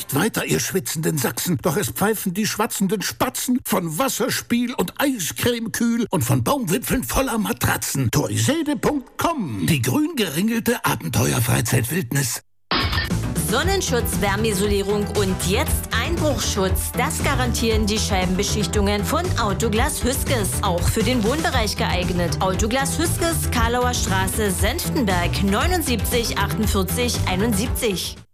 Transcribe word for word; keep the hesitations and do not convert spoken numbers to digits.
Macht weiter, ihr schwitzenden Sachsen, doch es pfeifen die schwatzenden Spatzen von Wasserspiel und Eiscreme kühl und von Baumwipfeln voller Matratzen. Toisede Punkt com, die grün geringelte Abenteuerfreizeitwildnis. Sonnenschutz, Wärmeisolierung und jetzt Einbruchschutz. Das garantieren die Scheibenbeschichtungen von Autoglas Hüskes. Auch für den Wohnbereich geeignet. Autoglas Hüskes, Karlauer Straße, Senftenberg, neunundsiebzig achtundvierzig einundsiebzig.